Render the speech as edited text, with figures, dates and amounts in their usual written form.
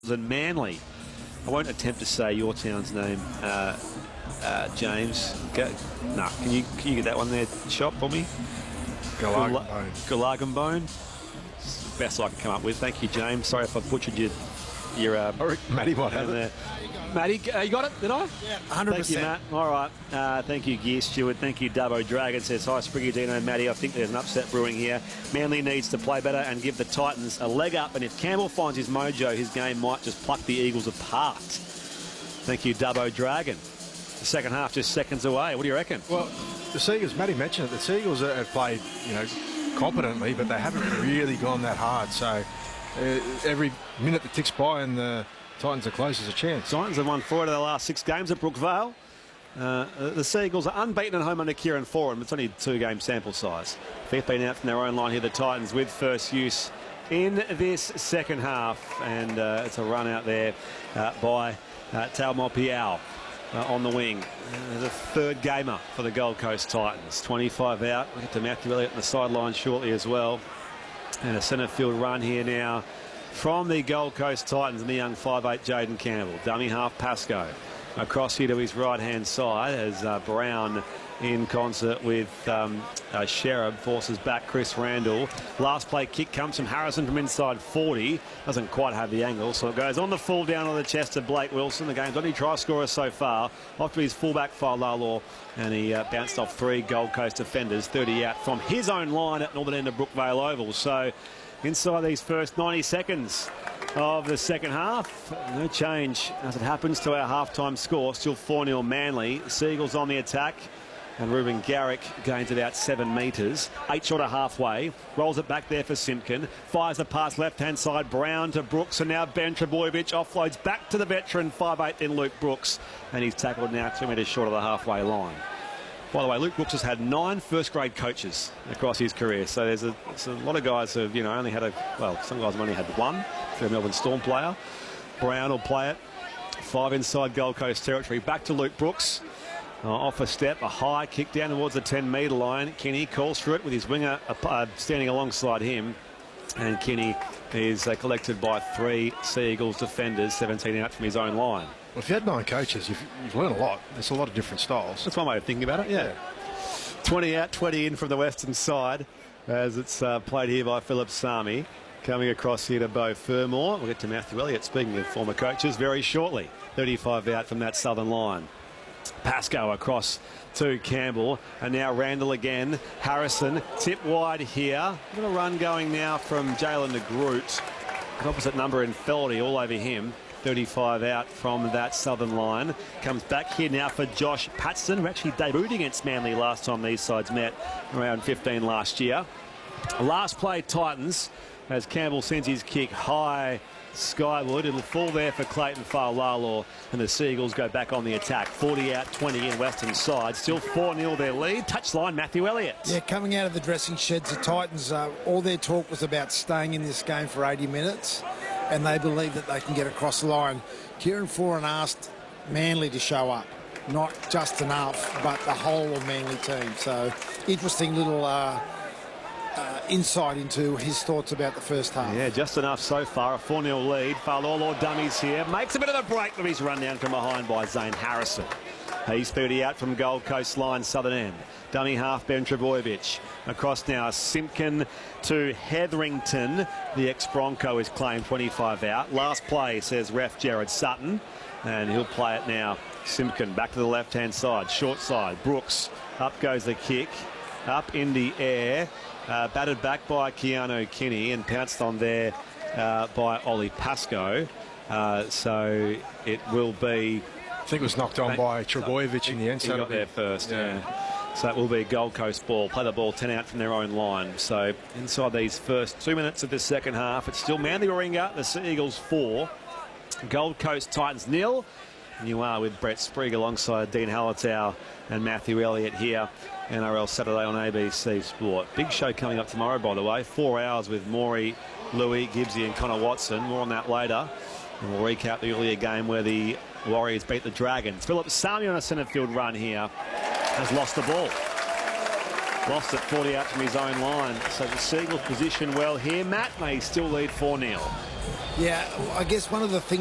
and Manly. I won't attempt to say your town's name, James. Can you get that one there, shop for me? Gulaganbone. Best I can come up with. Thank you, James. Sorry if I butchered your Matty might have it. Matty, you got it? Did I? Yeah, 100%. Thank you, Matt. All right. Thank you, Gear Stewart. Thank you, Dubbo Dragon. Says, hi, Spriggy, Dino, Matty. I think there's an upset brewing here. Manly needs to play better and give the Titans a leg up. And if Campbell finds his mojo, his game might just pluck the Eagles apart. Thank you, Dubbo Dragon. The second half just seconds away. What do you reckon? Well, the Seagulls, Matty mentioned it, the Seagulls have played, competently, but they haven't really gone that hard. So every minute that ticks by and the Titans are close as a chance. Titans have won 4 out of the last 6 games at Brookvale. The Seagulls are unbeaten at home under Kieran Foran, but it's only a 2-game sample size. They've been out from their own line here, the Titans, with first use in this second half. And it's a run out there by Talmor Piao on the wing. There's a third gamer for the Gold Coast Titans. 25 out. We'll get to Matthew Elliott on the sideline shortly as well. And a centre field run here now from the Gold Coast Titans and the young 5'8 Jaden Campbell. Dummy half Pascoe across here to his right-hand side as Brown in concert with Sherab forces back Chris Randall. Last play kick comes from Harrison from inside 40. Doesn't quite have the angle, so it goes on the full down on the chest of Blake Wilson. The game's only try scorer so far. Off to his fullback Failalo, and he bounced off 3 Gold Coast defenders. 30 out from his own line at northern end of Brookvale Oval. So inside these first 90 seconds of the second half, no change as it happens to our halftime score. Still 4-0 Manly. Seagulls on the attack. And Ruben Garrick gains about 7 metres. 8 short of halfway. Rolls it back there for Simpkin. Fires the pass left-hand side. Brown to Brooks. And now Ben Trebojevic offloads back to the veteran 5'8 in Luke Brooks. And he's tackled now 2 metres short of the halfway line. By the way, Luke Brooks has had 9 first-grade coaches across his career. So there's a lot of guys who have, only had some guys have only had 1. For a Melbourne Storm player. Brown will play it. 5 inside Gold Coast territory. Back to Luke Brooks. Off a step, a high kick down towards the 10-metre line. Kenny calls for it with his winger standing alongside him. And Kenny is collected by 3 Seagulls defenders, 17 out from his own line. Well, if you had 9 coaches, you've learned a lot. There's a lot of different styles. That's one way of thinking about it, yeah. 20 out, 20 in from the western side as it's played here by Philip Sami. Coming across here to Beau Fermor. We'll get to Matthew Elliott, speaking of former coaches, very shortly. 35 out from that southern line. Pascoe across to Campbell, and now Randall again. Harrison tip wide here. Got a run going now from Jalen de Groot. An opposite number in Feldy all over him. 35 out from that southern line. Comes back here now for Josh Patson, who actually debuted against Manly last time these sides met, around 15 last year. Last play Titans as Campbell sends his kick high skyward. It'll fall there for Clayton Failalo, and the Seagulls go back on the attack. 40 out, 20 in western side. Still 4-0 their lead. Touchline, Matthew Elliott. Yeah, coming out of the dressing sheds, the Titans, all their talk was about staying in this game for 80 minutes, and they believe that they can get across the line. Kieran Foran asked Manly to show up. Not just enough, but the whole of Manly team. So, interesting little insight into his thoughts about the first half. Yeah, just enough so far. A 4-0 lead. Failalo dummies here. Makes a bit of a break with his run down from behind by Zane Harrison. He's 30 out from Gold Coast line, southern end. Dummy half Ben Trebojevic. Across now Simpkin to Hetherington. The ex-Bronco is claimed 25 out. Last play, says ref Jared Sutton. And he'll play it now. Simpkin back to the left-hand side. Short side. Brooks. Up goes the kick. Up in the air. Batted back by Keanu Kenny and pounced on there by Ollie Pascoe. So it will be... I think it was knocked on by Trebojevic in the end. He got there first, yeah. So it will be Gold Coast ball. Play the ball 10 out from their own line. So inside these first 2 minutes of the second half, it's still Manly Warringah, the Seagulls 4. Gold Coast Titans 0. And you are with Brett Sprigg alongside Dean Hallertau and Matthew Elliott here. NRL Saturday on ABC Sport. Big show coming up tomorrow, by the way. 4 hours with Maury, Louis, Gibbsy and Connor Watson. More on that later. And we'll recap the earlier game where the Warriors beat the Dragons. Philip Sami on a centre field run here has lost the ball. Lost it 40 out from his own line. So the Seagulls position well here. Matt may still lead 4-0. Yeah, I guess one of the things